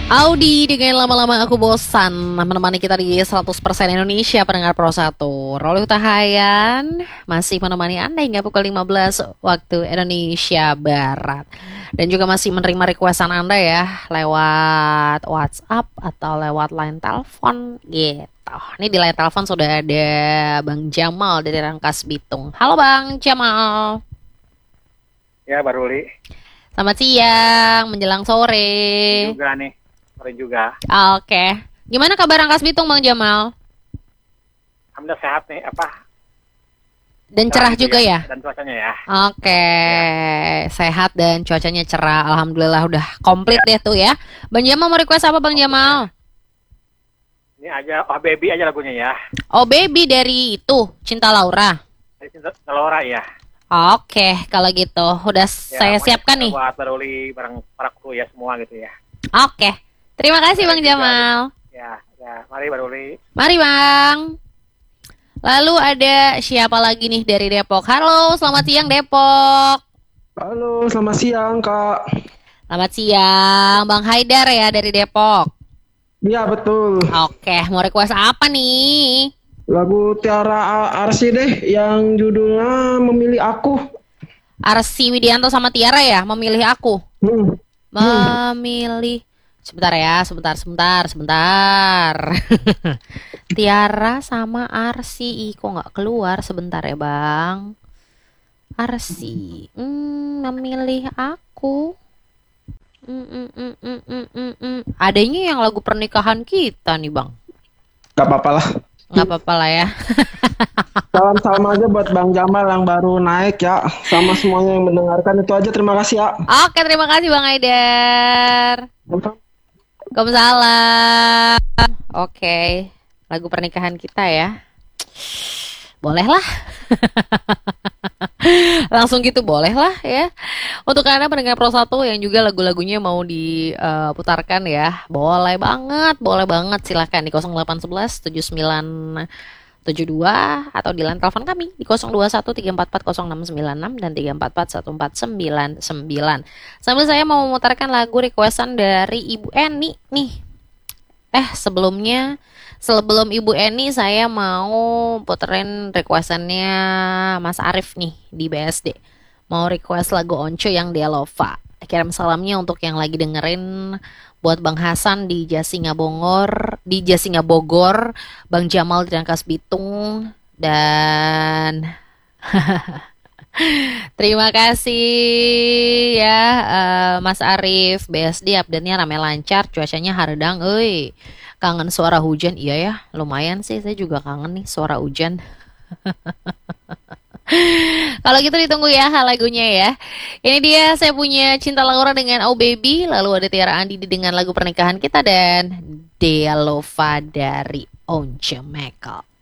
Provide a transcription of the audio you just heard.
Audi dengan lama-lama aku bosan menemani kita di 100% Indonesia pendengar Pro 1. Roli Utahayan masih menemani Anda hingga pukul 15 waktu Indonesia Barat. Dan juga masih menerima requestan Anda ya lewat WhatsApp atau lewat line telepon gitu. Ini di line telepon sudah ada Bang Jamal dari Rangkas Bitung. Halo Bang Jamal. Ya, baru Li. Selamat siang, menjelang sore. Juga nih, sore juga. Oke. Gimana kabar Rangkas Bitung Bang Jamal? Alhamdulillah sehat nih, Dan cerah juga ya? Dan cuacanya ya. Oke, sehat dan cuacanya cerah. Alhamdulillah udah komplit deh tuh ya. Bang Jamal mau request apa Bang Jamal? Ini aja, oh baby aja lagunya ya. Oh Baby dari itu, Cinta Laura. Dari Cinta Laura ya. Oke, kalau gitu udah saya siapkan nih. Buat baru Li, bareng para kru ya semua gitu ya. Oke, terima kasih Bang Jamal. Ya, mari baru Li. Mari Bang. Lalu ada siapa lagi nih dari Depok? Halo, selamat siang Depok. Halo, selamat siang Kak. Selamat siang, Bang Haidar ya dari Depok. Iya betul. Oke, mau request apa nih? Lagu Tiara Arsy deh yang judulnya Memilih Aku. Arsy Widianto sama Tiara ya, Memilih Aku. Memilih. Sebentar ya, sebentar. Tiara sama Arsy, kok nggak keluar? Sebentar ya Bang. Arsy, memilih aku. Adanya yang lagu pernikahan kita nih Bang. Gak apa-apa lah. Nggak apa-apa lah ya. Salam aja buat Bang Jamal yang baru naik ya. Sama semuanya yang mendengarkan, itu aja, terima kasih ya. Oke, terima kasih Bang Haidar. Waalaikumsalam. Oke, lagu pernikahan kita ya. Boleh lah. Langsung gitu boleh lah ya. Untuk Anda pendengar Pro 1 yang juga lagu-lagunya mau diputarkan ya, boleh banget. Silahkan di 0811 7972 atau di line telepon kami di 021 344 0696 dan 344 1499. Sambil saya mau memutarkan lagu requestan dari Ibu Eni nih. Sebelum Ibu Eni saya mau puterin requestannya Mas Arif nih di BSD. Mau request lagu Once yang Delova. Kirim salamnya untuk yang lagi dengerin buat Bang Hasan di Jasinga Bogor, Bang Jamal di Rangkas Bitung, dan terima kasih ya Mas Arif. BSD update-nya rame lancar, cuacanya haredang. Kangen suara hujan. Iya ya, lumayan sih, saya juga kangen nih suara hujan. Kalau gitu ditunggu ya lagunya ya. Ini dia saya punya Cinta Laura dengan Oh Baby. Lalu ada Tiara Andini dengan lagu pernikahan kita. Dan Delova dari Once Mekel.